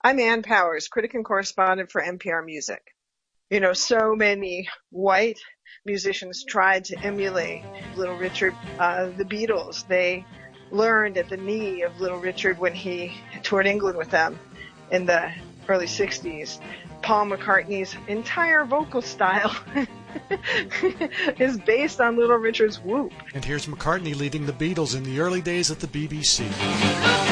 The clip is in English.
I'm Ann Powers, critic and correspondent for NPR Music. You know, so many white musicians tried to emulate Little Richard. The Beatles, they learned at the knee of Little Richard when he toured England with them in the early 60s. Paul McCartney's entire vocal style is based on Little Richard's whoop. And here's McCartney leading the Beatles in the early days at the BBC.